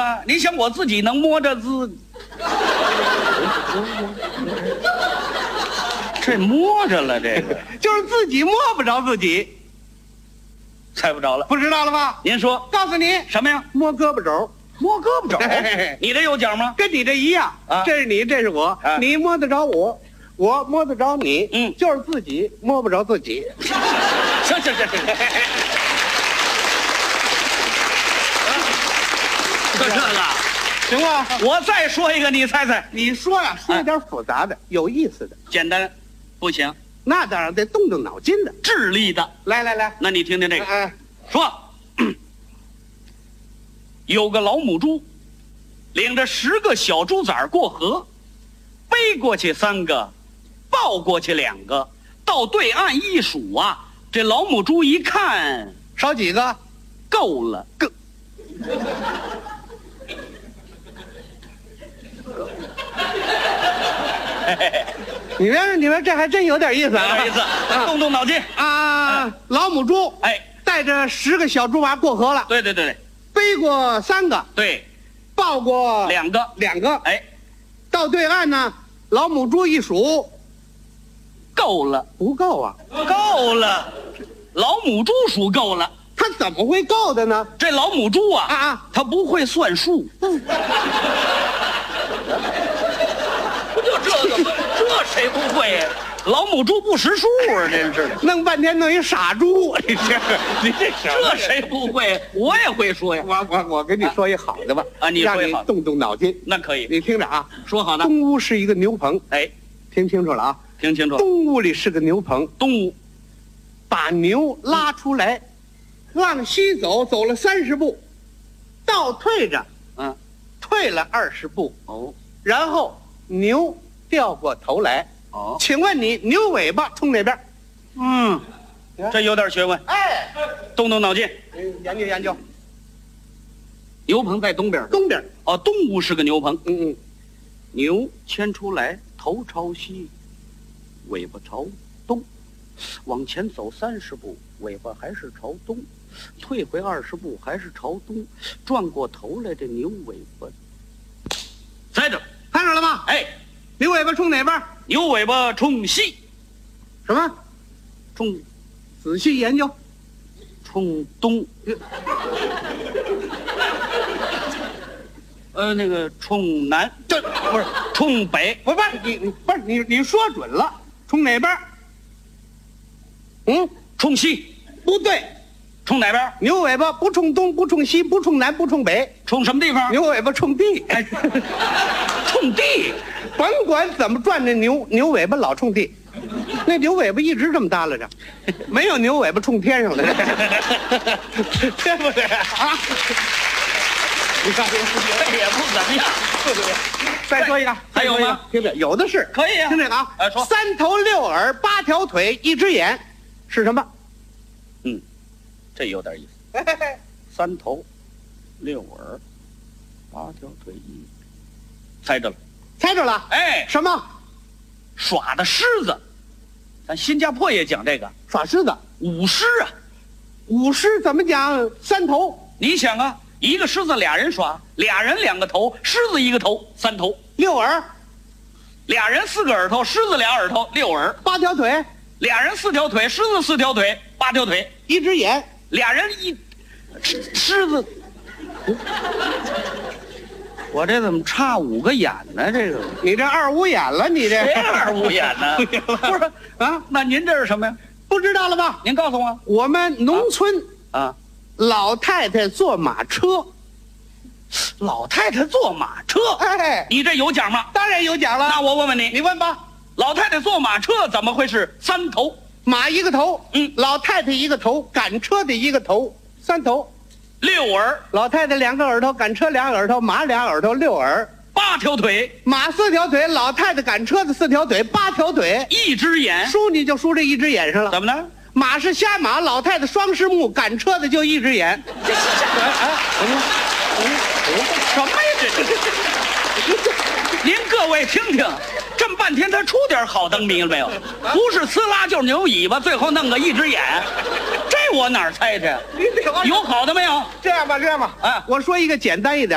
啊，你想我自己能摸着自，这摸着了，这个就是自己摸不着自己， 猜不着了。 不知道了吧？ 您说告诉你， 什么呀？ 摸胳膊肘， 摸胳膊肘嘿嘿嘿， 你这有奖吗？ 跟你这一样啊这是你，这是我， 啊你摸得着我，我摸得着你，就是自己摸不着自己。 行，就这个， 行吗？ 我再说一个，你猜猜。 你说呀，说一点复杂的、有意思的， 简单，不行， 那当然得动动脑筋的。 智力的。 来来来， 那你听听这个， 哎， 说，有个老母猪，领着10个小猪崽儿过河，背过去3个，抱过去2个，到对岸一数啊，这老母猪一看， 少几个？ 够了， 你们这还真有点意思啊！ 有点意思，动动脑筋啊！老母猪哎， 带着10个小猪娃过河了， 对， 背过3个， 对， 抱过 2个， 两个， 哎， 到对岸呢，老母猪一数， 够了， 不够啊！ 够了，老母猪数够了。 它怎么会够的呢？ 这老母猪啊， 啊， 它不会算数，不就这个吗？这谁不会呀？老母猪不识数啊，真是的。 弄半天弄一傻猪，你这什么这谁不会？我也会说呀。 我跟你说一好的吧， 啊你说一好的让你动动脑筋。 那可以， 你听着啊， 说好的。 东屋是一个牛棚， 哎， 听清楚了啊， 听清楚。 东屋里是个牛棚， 东屋把牛拉出来，往西走，走了30步，倒退着，退了20步， 哦， 然后牛掉过头来。 哦， 请问你牛尾巴冲哪边？ 这有点学问， 哎， 动动脑筋。 研究研究。 牛棚在东边， 东边。 哦，东屋是个牛棚。 嗯， 牛牵出来，头朝西，尾巴朝东，往前走30步，尾巴还是朝东，退回20步还是朝东，转过头来，这牛尾巴在这儿， 看着了吗？ 哎， 牛尾巴冲哪边？ 牛尾巴冲西， 什么？ 冲仔细研究。 冲东，那个冲南，这不是冲北， 不是你说准了，冲哪边？ 冲西， 不对， 冲哪边？ 牛尾巴不冲东，不冲西，不冲南，不冲北， 冲什么地方？ 牛尾巴冲地。 哎，冲地， 甭管怎么转，这牛尾巴老冲地。那牛尾巴一直这么耷拉着，没有牛尾巴冲天上的，对不对啊？你看这也不怎么样，对不对？ 再说一个， 还有吗？ 听着，有的是， 可以啊。 听这个啊， 说 3头6耳8条腿1只眼，是什么？ 这有点意思。3头6耳8条腿猜着了， 猜着了？ 哎， 什么？ 耍的狮子，咱新加坡也讲这个耍狮子。 舞狮啊。 舞狮怎么讲？3头。 你想啊，一个狮子俩人耍，俩人2个头，狮子1个头，3头。 6耳， 俩人4个耳朵，狮子俩耳朵，6耳。 8条腿， 俩人4条腿，狮子4条腿，8条腿。 1只眼， 俩人狮子，我这怎么差5个眼呢？这个你这2五眼了，你这谁2五眼呢？不是啊，那您这是什么呀？ 不知道了吧？ 您告诉我。 我们农村啊， 老太太坐马车， 老太太坐马车， 哎， 你这有奖吗？ 当然有奖了。 那我问问你， 你问吧。 老太太坐马车怎么会是3头？ 马1个头，老太太1个头，赶车的1个头，3头。 6耳， 老太太2个耳朵，赶车2个耳朵，马2耳朵，6耳。 8条腿， 马4条腿，老太太赶车的4条腿，8条腿。 1只眼， 输你就输这1只眼上了。 怎么了？ 马是瞎马，老太太双狮目，赶车的就1只眼。 什么呀这？您各位听听，这么半天他出点好灯谜了没有？不是呲啦就是牛尾巴，最后弄个1只眼，这我哪儿猜去？有好的没有？ 这样吧， 啊， 我说一个简单一点。